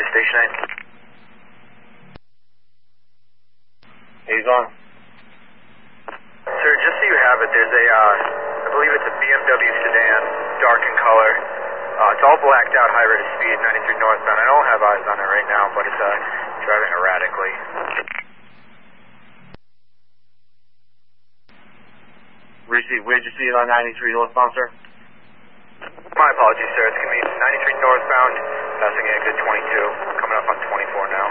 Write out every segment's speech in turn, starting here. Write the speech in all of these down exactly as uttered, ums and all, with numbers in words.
Station nine. He's on. Sir, just so you have it, there's a, uh, I believe it's a B M W sedan, dark in color. Uh, it's all blacked out, high rate of speed, ninety-three northbound. I don't have eyes on it right now, but it's uh, driving erratically. Receive, where'd you see it on ninety-three northbound, sir? My apologies, sir. It's going to be ninety-three northbound, passing exit twenty-two, coming up on twenty-four now.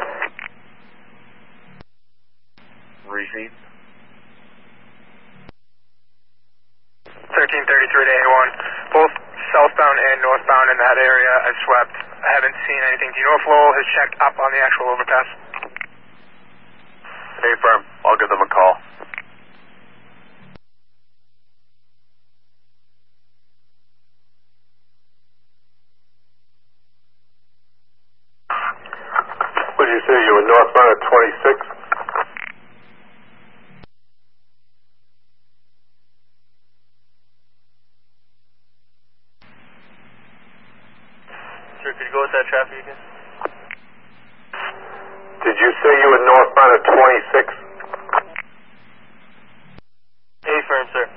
Receive. thirteen thirty-three to A one. Both southbound and northbound in that area I swept. I haven't seen anything. Do you know if Lowell has checked up on the actual overpass? Hey, firm. I'll give them a call. What did you say? You were northbound at twenty-six? Sir, could you go with that traffic again? Did you say you were northbound at twenty-six? A firm, sir.